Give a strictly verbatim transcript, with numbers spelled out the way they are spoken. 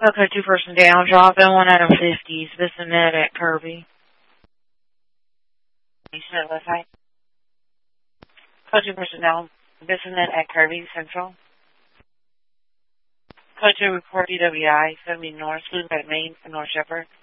Okay, two person down. Drop in one out of fifties. Bissonnet at Kirby. You said left side. Code two person down. Bissonnet at Kirby Central. Code two report D W I. seventy North. Blue at Main for North Shepherd.